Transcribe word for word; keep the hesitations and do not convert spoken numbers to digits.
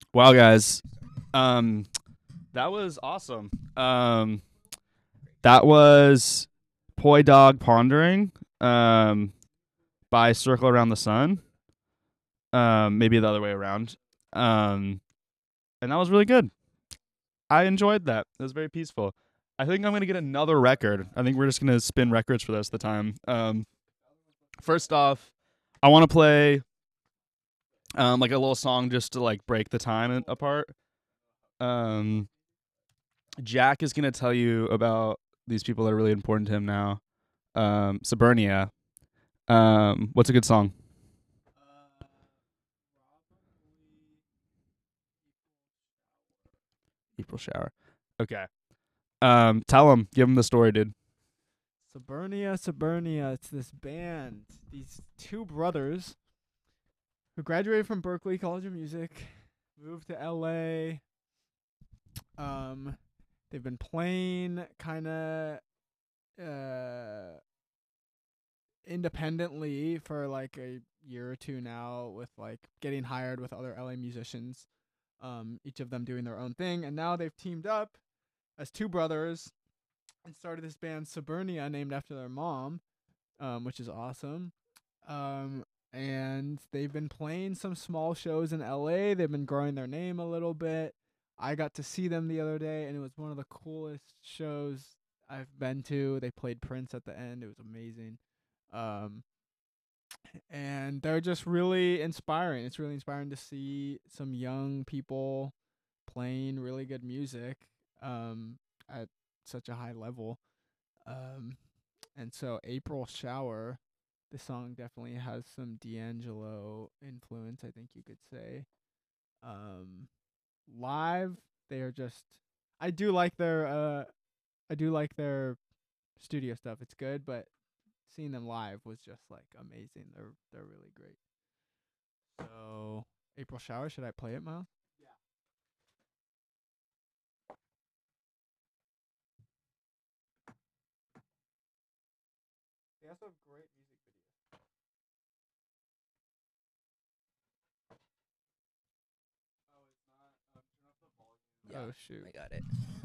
Wow, guys, um, that was awesome. Um, that was Poi Dog Pondering, um, by Circle Around the Sun. Um, maybe the other way around. Um, and that was really good. I enjoyed that. It was very peaceful. I think I'm gonna get another record. I think we're just gonna spin records for the rest of the time. Um, first off, I want to play um like a little song just to like break the time apart. Um, Jack is gonna tell you about these people that are really important to him now. Um, Sabernia. Um, what's a good song? April Shower. Okay. Um, tell him. Give him the story, dude. Suburnia, Suburnia. It's this band. These two brothers who graduated from Berklee College of Music, moved to L A. Um, they've been playing kind of uh independently for like a year or two now, with like getting hired with other L A musicians. Um, each of them doing their own thing, and now they've teamed up as two brothers and started this band Suburnia, named after their mom, um, which is awesome. Um, and they've been playing some small shows in L A. They've been growing their name a little bit. I got to see them the other day, and it was one of the coolest shows I've been to. They played Prince at the end. It was amazing. Um, and they're just really inspiring. It's really inspiring to see some young people playing really good music um, at such a high level. Um, and so April Shower, the song definitely has some D'Angelo influence, I think you could say. Um, Live, they are just I do like their uh I do like their studio stuff. It's good, but seeing them live was just like amazing. They're they're really great. So April Shower, should I play it, Miles? They also have great music videos. Oh, it's not. Um, turn off the volume. Yeah, Oh shoot. I got it.